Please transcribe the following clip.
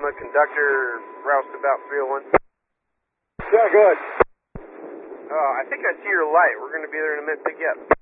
Oklahoma, conductor, roustabout 301. Yeah, go ahead. I think I see your light. We're going to be there in a minute. Pick you up.